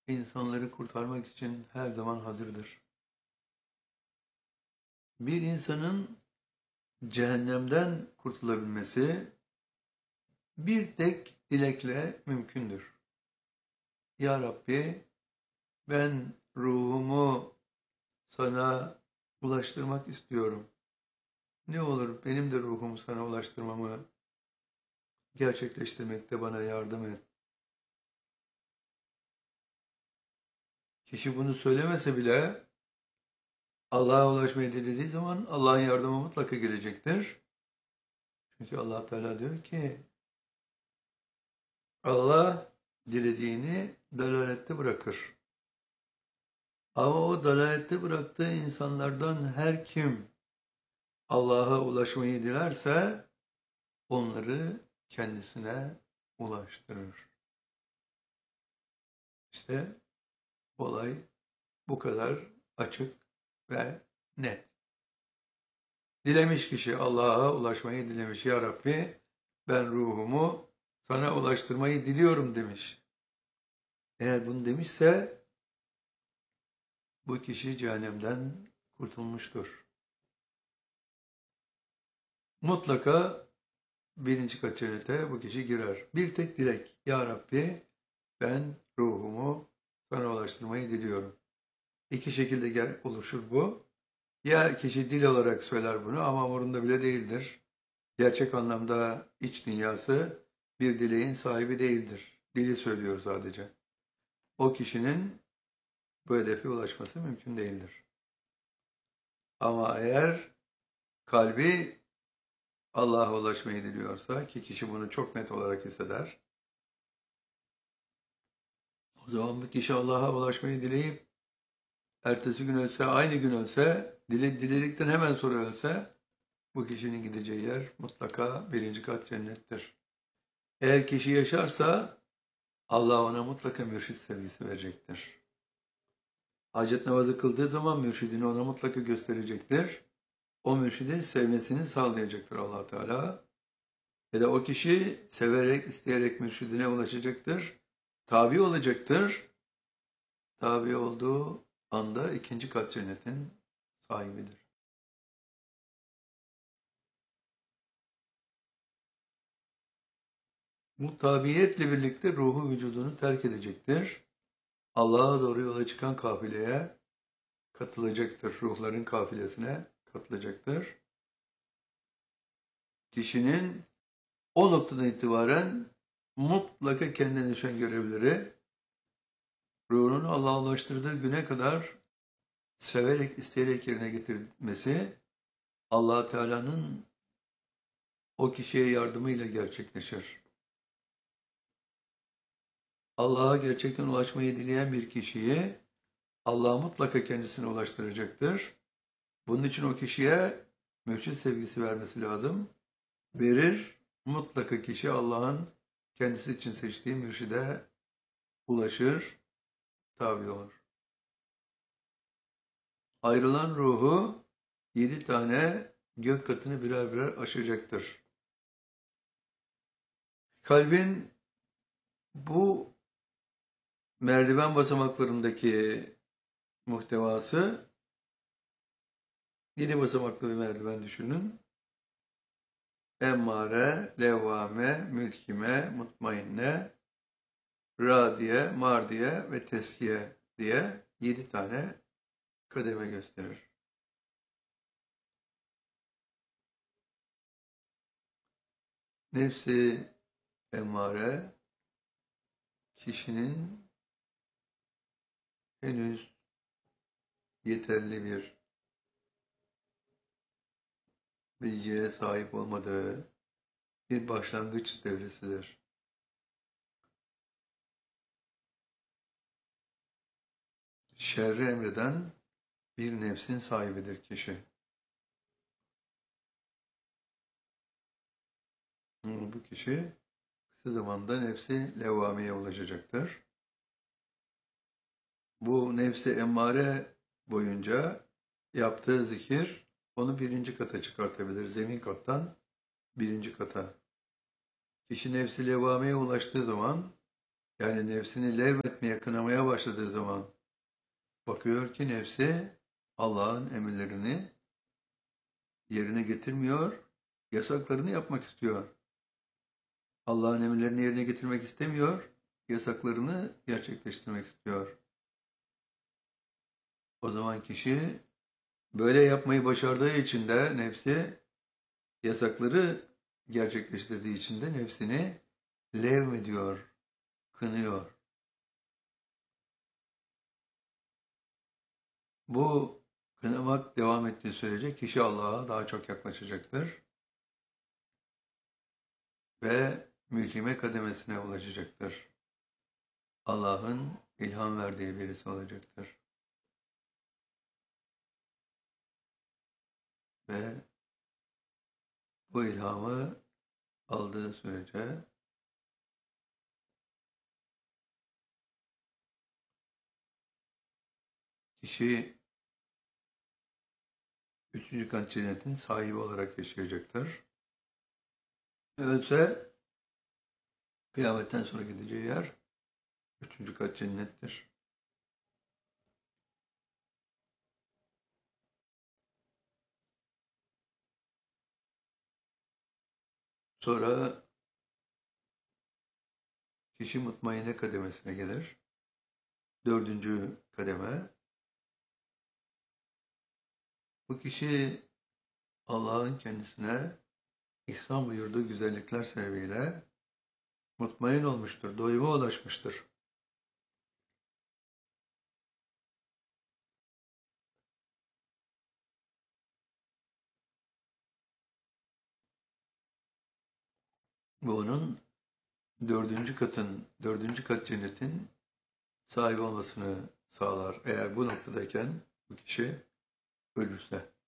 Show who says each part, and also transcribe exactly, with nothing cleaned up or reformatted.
Speaker 1: insanları kurtarmak için her zaman hazırdır. Bir insanın cehennemden kurtulabilmesi bir tek dilekle mümkündür. Ya Rabbi, ben ruhumu sana ulaştırmak istiyorum. Ne olur benim de ruhumu sana ulaştırmamı gerçekleştirmekte bana yardım et. Kişi bunu söylemese bile Allah'a ulaşmayı dilediği zaman Allah'ın yardımı mutlaka gelecektir. Çünkü Allah Teala diyor ki Allah dilediğini dalalette bırakır. Ama o dalalette bıraktığı insanlardan her kim Allah'a ulaşmayı dilerse onları kendisine ulaştırır. İşte olay bu kadar açık ve net. Dilemiş kişi Allah'a ulaşmayı dilemiş. Ya Rabbi, ben ruhumu sana ulaştırmayı diliyorum demiş. Eğer bunu demişse bu kişi cehennemden kurtulmuştur. Mutlaka birinci kat cennete bu kişi girer. Bir tek dilek. Ya Rabbi, ben ruhumu sana ulaştırmayı diliyorum. İki şekilde gel, oluşur bu. Ya kişi dil olarak söyler bunu ama umurunda bile değildir. Gerçek anlamda iç dünyası bir dileğin sahibi değildir. Dili söylüyor sadece. O kişinin bu hedefe ulaşması mümkün değildir. Ama eğer kalbi Allah'a ulaşmayı diliyorsa ki kişi bunu çok net olarak hisseder. O zaman bu kişi Allah'a ulaşmayı dileyip ertesi gün ölse, aynı gün ölse, dile, diledikten hemen sonra ölse bu kişinin gideceği yer mutlaka birinci kat cennettir. Eğer kişi yaşarsa Allah ona mutlaka mürşit sevgisi verecektir. Hacet namazı kıldığı zaman mürşidini ona mutlaka gösterecektir. O mürşidi sevmesini sağlayacaktır Allah Teala. Ve de o kişi severek, isteyerek mürşidine ulaşacaktır. Tabi olacaktır. Tabi olduğu anda ikinci kat cennetin sahibidir. Bu tabiyetle birlikte ruhu vücudunu terk edecektir. Allah'a doğru yola çıkan kafileye katılacaktır. Ruhların kafilesine katılacaktır. Kişinin o noktadan itibaren mutlaka kendine düşen görevleri ruhunu Allah'a ulaştırdığı güne kadar severek, isteyerek yerine getirmesi Allah Teala'nın o kişiye yardımıyla gerçekleşir. Allah'a gerçekten ulaşmayı dileyen bir kişiyi Allah mutlaka kendisine ulaştıracaktır. Bunun için o kişiye mürşid sevgisi vermesi lazım. Verir, mutlaka kişi Allah'ın kendisi için seçtiği mürşide ulaşır, tabi olur. Ayrılan ruhu yedi tane gök katını birer birer aşacaktır. Kalbin bu merdiven basamaklarındaki muhtevası yedi basamaklı bir merdiven düşünün. Emmare, levvame, mülkime, mutmainne, radiye, mardiye ve teskiye diye yedi tane kademe gösterir. Nefsi emmare kişinin henüz yeterli bir bilgiye sahip olmadığı bir başlangıç devresidir. Şerri emreden bir nefsin sahibidir kişi. Bu kişi kısa zamanda nefsi levvameye ulaşacaktır. Bu nefsi emmare boyunca yaptığı zikir onu birinci kata çıkartabilir. Zemin kattan birinci kata. Kişi nefsi levvameye ulaştığı zaman Yani nefsini levmetmeye, kınamaya başladığı zaman bakıyor ki nefsi Allah'ın emirlerini yerine getirmiyor, yasaklarını yapmak istiyor. Allah'ın emirlerini yerine getirmek istemiyor, yasaklarını gerçekleştirmek istiyor. O zaman kişi böyle yapmayı başardığı için de nefsi yasakları gerçekleştirdiği için de nefsini levmediyor, kınıyor. Bu kınamak devam ettiği sürece kişi Allah'a daha çok yaklaşacaktır ve mülkime kademesine ulaşacaktır. Allah'ın ilham verdiği birisi olacaktır. Ve bu ilhamı aldığı sürece kişi üçüncü kat cennetin sahibi olarak yaşayacaktır. Ölse kıyametten sonra gideceği yer üçüncü kat cennettir. Sonra kişi mutmainne kademesine gelir. Dördüncü kademe. Bu kişi Allah'ın kendisine ihsan buyurduğu güzellikler sebebiyle mutmain olmuştur, doyuma ulaşmıştır. Bu onun dördüncü katın, dördüncü kat cennetin sahibi olmasını sağlar. Eğer bu noktadayken bu kişi ölürse.